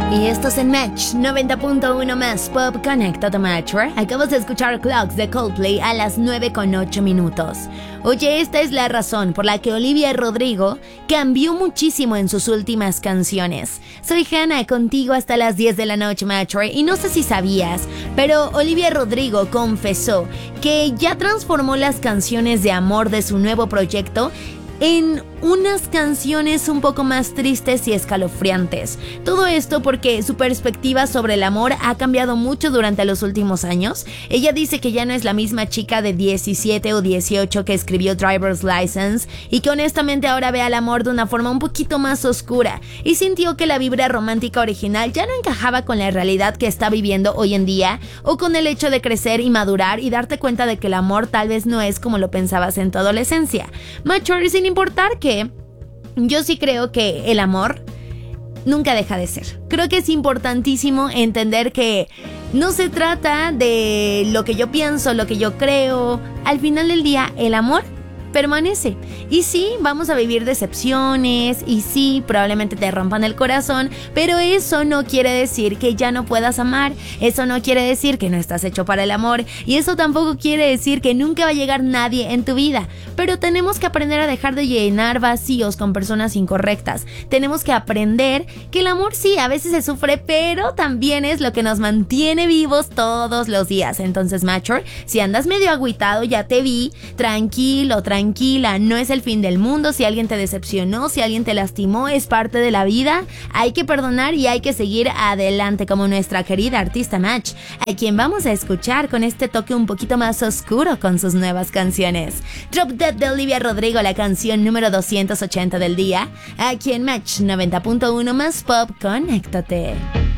Y esto es en Match 90.1 más Pop. Connecta to Match. Acabas de escuchar Clocks de Coldplay a las 9:08. Oye, esta es la razón por la que Olivia Rodrigo cambió muchísimo en sus últimas canciones. Soy Hannah, contigo hasta las 10 de la noche, Match. Y no sé si sabías, pero Olivia Rodrigo confesó que ya transformó las canciones de amor de su nuevo proyecto en unas canciones un poco más tristes y escalofriantes. Todo esto porque su perspectiva sobre el amor ha cambiado mucho durante los últimos años. Ella dice que ya no es la misma chica de 17 o 18 que escribió Driver's License y que honestamente ahora ve al amor de una forma un poquito más oscura y sintió que la vibra romántica original ya no encajaba con la realidad que está viviendo hoy en día o con el hecho de crecer y madurar y darte cuenta de que el amor tal vez no es como lo pensabas en tu adolescencia. Mature, sin importar que yo sí creo que el amor nunca deja de ser. Creo que es importantísimo entender que no se trata de lo que yo pienso, lo que yo creo. Al final del día, el amor permanece. Y sí, vamos a vivir decepciones y sí, probablemente te rompan el corazón, pero eso no quiere decir que ya no puedas amar, eso no quiere decir que no estás hecho para el amor y eso tampoco quiere decir que nunca va a llegar nadie en tu vida, pero tenemos que aprender a dejar de llenar vacíos con personas incorrectas. Tenemos que aprender que el amor sí, a veces se sufre, pero también es lo que nos mantiene vivos todos los días. Entonces, Mature, si andas medio agüitado, ya te vi, tranquila, no es el fin del mundo. Si alguien te decepcionó, si alguien te lastimó, es parte de la vida. Hay que perdonar y hay que seguir adelante, como nuestra querida artista Match, a quien vamos a escuchar con este toque un poquito más oscuro con sus nuevas canciones. Drop Dead de Olivia Rodrigo, la canción número 280 del día, aquí en Match 90.1 más Pop. Conéctate.